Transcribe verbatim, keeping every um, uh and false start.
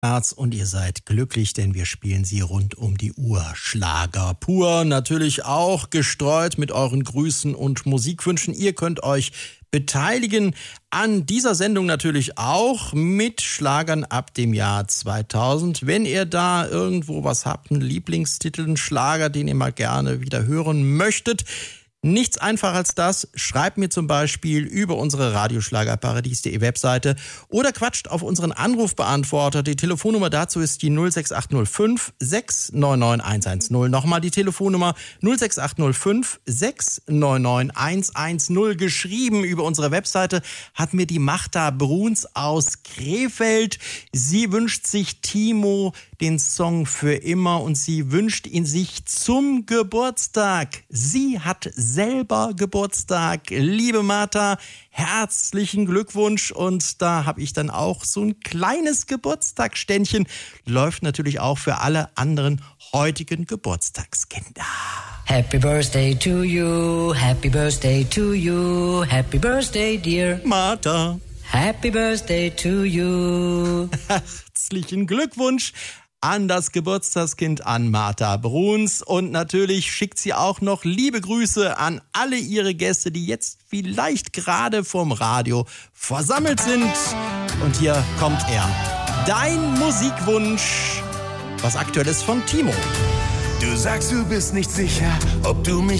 Herz und ihr seid glücklich, denn wir spielen sie rund um die Uhr. Schlager pur, natürlich auch gestreut mit euren Grüßen und Musikwünschen. Ihr könnt euch beteiligen an dieser Sendung natürlich auch mit Schlagern ab dem Jahr zweitausend. Wenn ihr da irgendwo was habt, einen Lieblingstitel, einen Schlager, den ihr mal gerne wieder hören möchtet, nichts einfacher als das. Schreibt mir zum Beispiel über unsere radioschlagerparadies punkt de Webseite oder quatscht auf unseren Anrufbeantworter. Die Telefonnummer dazu ist die null sechs acht null fünf sechs neun neun eins eins null. Nochmal die Telefonnummer null sechs acht null fünf sechs neun neun eins eins null. Geschrieben über unsere Webseite hat mir die Magda Bruns aus Krefeld. Sie wünscht sich Timo den Song für immer und sie wünscht ihn sich zum Geburtstag. Sie hat selber Geburtstag. Liebe Martha, herzlichen Glückwunsch. Und da habe ich dann auch so ein kleines Geburtstagsständchen. Läuft natürlich auch für alle anderen heutigen Geburtstagskinder. Happy birthday to you, happy birthday to you, happy birthday dear Martha. Happy birthday to you. Herzlichen Glückwunsch an das Geburtstagskind, an Martha Bruns. Und natürlich schickt sie auch noch liebe Grüße an alle ihre Gäste, die jetzt vielleicht gerade vorm Radio versammelt sind. Und hier kommt er. Dein Musikwunsch. Was Aktuelles von Timo. Du sagst, du bist nicht sicher, ob du mich